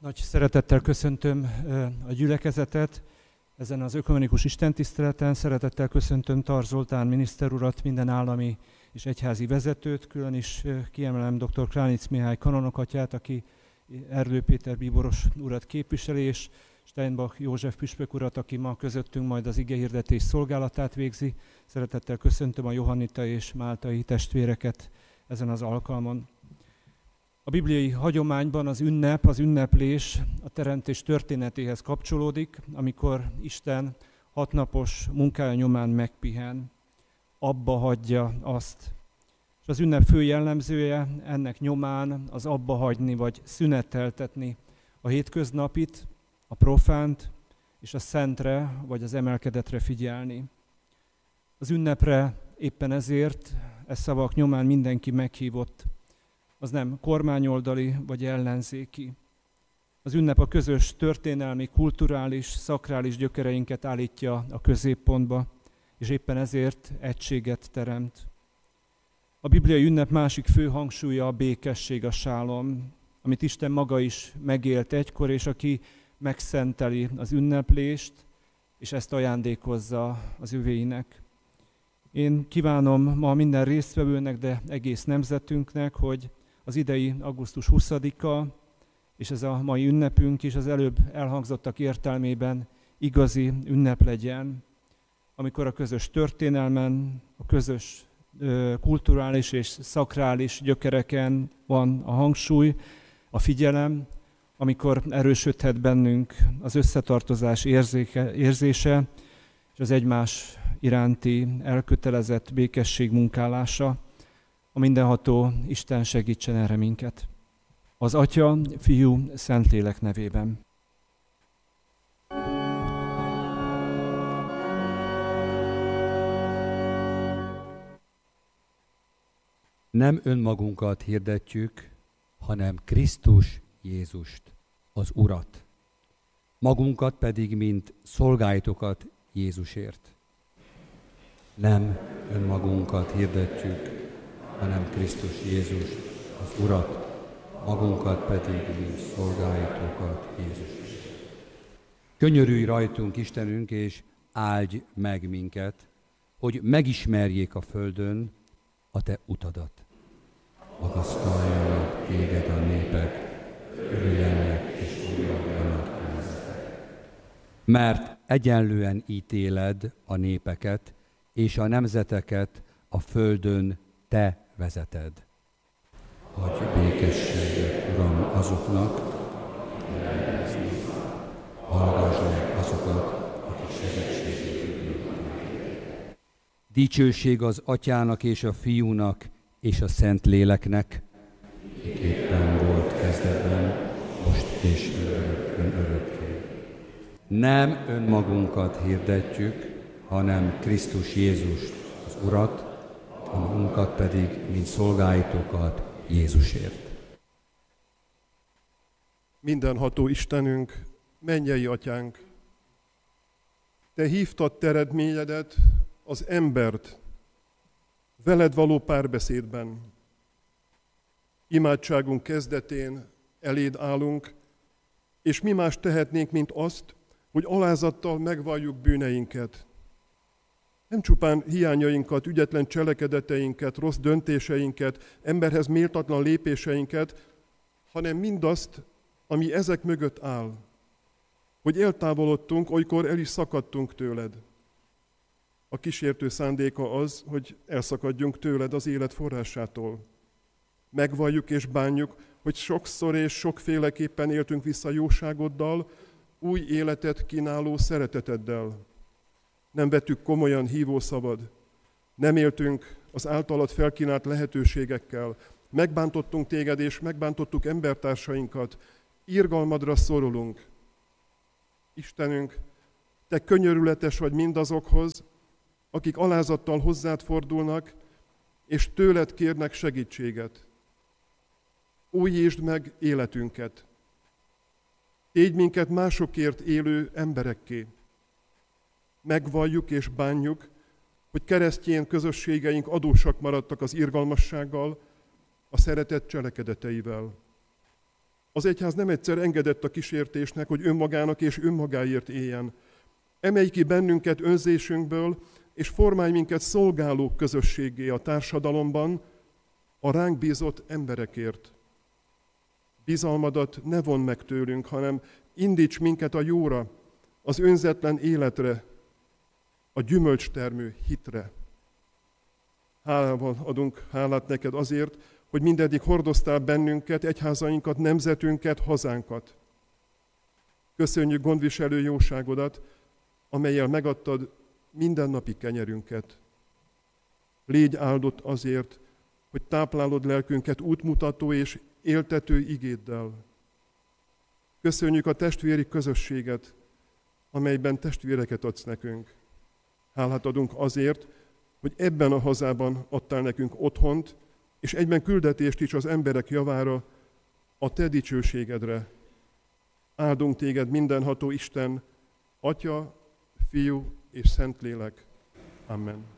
Nagy szeretettel köszöntöm a gyülekezetet ezen az ökumenikus istentiszteleten. Szeretettel köszöntöm Tar Zoltán miniszter urat, minden állami és egyházi vezetőt, külön is kiemelem dr. Kránic Mihály kanonokatyát, aki Erdő Péter bíboros urat képviseli, és Steinbach József püspök urat, aki ma közöttünk majd az igehirdetés szolgálatát végzi. Szeretettel köszöntöm a johannita és máltai testvéreket ezen az alkalmon. A bibliai hagyományban az ünnep, az ünneplés a teremtés történetéhez kapcsolódik, amikor Isten 6 napos munkája nyomán megpihen, abba hagyja azt. És az ünnep fő jellemzője ennek nyomán az abba hagyni vagy szüneteltetni a hétköznapit, a profánt és a szentre vagy az emelkedetre figyelni. Az ünnepre éppen ezért szavak nyomán mindenki meghívott. Az nem kormányoldali vagy ellenzéki. Az ünnep a közös történelmi, kulturális, szakrális gyökereinket állítja a középpontba, és éppen ezért egységet teremt. A bibliai ünnep másik fő hangsúlya a békesség, a sálom, amit Isten maga is megélt egykor, és aki megszenteli az ünneplést, és ezt ajándékozza az övéinek. Én kívánom ma minden résztvevőnek, de egész nemzetünknek, hogy az idei augusztus 20-a, és ez a mai ünnepünk is az előbb elhangzottak értelmében igazi ünnep legyen, amikor a közös történelmen, a közös kulturális és szakrális gyökereken van a hangsúly, a figyelem, amikor erősödhet bennünk az összetartozás érzése, és az egymás iránti elkötelezett békesség munkálása. A mindenható Isten segítsen erre minket. Az Atya, Fiú, Szentlélek nevében. Nem önmagunkat hirdetjük, hanem Krisztus Jézust, az Urat. Magunkat pedig, mint szolgáitokat Jézusért. Nem önmagunkat hirdetjük, hanem Krisztus Jézust, az Urat, magunkat pedig, mint szolgáitokat Jézusért. Könyörülj rajtunk, Istenünk, és áldj meg minket, hogy megismerjék a földön a Te utadat. Magasztaljanak téged a népek, örüljenek és uraljanak nemzetek. Mert egyenlően ítéled a népeket, és a nemzeteket a földön Te vezeted. Adj békességet, Uram, azoknak, akik hallgass meg azokat, akik segítséget nyújtanak. Dicsőség az Atyának és a Fiúnak és a Szentléleknek, éppen volt kezdetben, most és örökké. Nem önmagunkat hirdetjük, hanem Krisztus Jézust, az Urat, a magunkat pedig, mint szolgáitokat Jézusért. Mindenható Istenünk, mennyei Atyánk, Te hívtad te eredményedet, az embert, veled való párbeszédben. Imádságunk kezdetén eléd állunk, és mi más tehetnénk, mint azt, hogy alázattal megvalljuk bűneinket. Nem csupán hiányainkat, ügyetlen cselekedeteinket, rossz döntéseinket, emberhez méltatlan lépéseinket, hanem mindazt, ami ezek mögött áll. Hogy eltávolodtunk, olykor el is szakadtunk tőled. A kísértő szándéka az, hogy elszakadjunk tőled az élet forrásától. Megvalljuk és bánjuk, hogy sokszor és sokféleképpen éltünk vissza jóságoddal, új életet kínáló szereteteddel. Nem vettük komolyan hívószavad, nem éltünk az általad felkínált lehetőségekkel, megbántottunk téged és megbántottuk embertársainkat, irgalmadra szorulunk. Istenünk, te könyörületes vagy mindazokhoz, akik alázattal hozzád fordulnak, és tőled kérnek segítséget. Újítsd meg életünket. Tégy minket másokért élő emberekké. Megvalljuk és bánjuk, hogy keresztény közösségeink adósak maradtak az irgalmassággal, a szeretet cselekedeteivel. Az egyház nem egyszer engedett a kísértésnek, hogy önmagának és önmagáért éljen. Emelj ki bennünket önzésünkből, és formálj minket szolgálók közösségé a társadalomban, a ránk bízott emberekért. Bizalmadat ne vondd meg tőlünk, hanem indíts minket a jóra, az önzetlen életre, a gyümölcstermő hitre. Hálával adunk hálát neked azért, hogy mindeddig hordoztál bennünket, egyházainkat, nemzetünket, hazánkat. Köszönjük gondviselő jóságodat, amellyel megadtad mindennapi kenyerünket. Légy áldott azért, hogy táplálod lelkünket útmutató és éltető igéddel. Köszönjük a testvéri közösséget, amelyben testvéreket adsz nekünk. Hálát adunk azért, hogy ebben a hazában adtál nekünk otthont, és egyben küldetést is az emberek javára, a te dicsőségedre. Áldunk téged mindenható Isten, Atya, Fiú és Szentlélek. Amen.